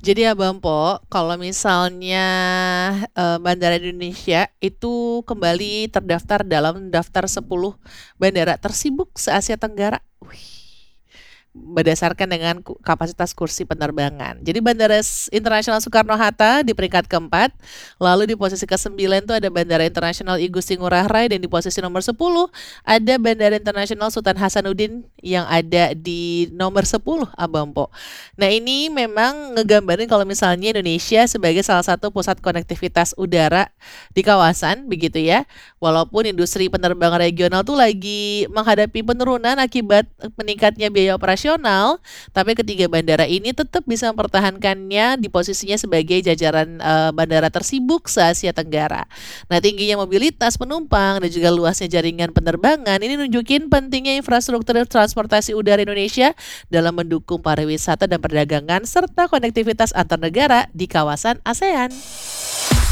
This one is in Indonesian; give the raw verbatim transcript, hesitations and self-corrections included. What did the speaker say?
Jadi ya Bang Po, kalau misalnya eh, Bandara Indonesia itu kembali terdaftar dalam daftar sepuluh bandara tersibuk se-Asia Tenggara. Wih, berdasarkan dengan ku- kapasitas kursi penerbangan. Jadi Bandara S- Internasional Soekarno-Hatta di peringkat keempat, lalu di posisi kesembilan itu ada Bandara Internasional I Gusti Ngurah Rai dan di posisi nomor sepuluh ada Bandara Internasional Sultan Hasanuddin yang ada di nomor sepuluh Abang Po. Nah, ini memang ngegambarin kalau misalnya Indonesia sebagai salah satu pusat konektivitas udara di kawasan, begitu ya. Walaupun industri penerbangan regional tuh lagi menghadapi penurunan akibat meningkatnya biaya operasional, tapi ketiga bandara ini tetap bisa mempertahankannya di posisinya sebagai jajaran eh, bandara tersibuk se-Asia Tenggara. Nah, tingginya mobilitas penumpang dan juga luasnya jaringan penerbangan ini nunjukin pentingnya infrastruktur transportasi udara Indonesia dalam mendukung pariwisata dan perdagangan serta konektivitas antar negara di kawasan ASEAN.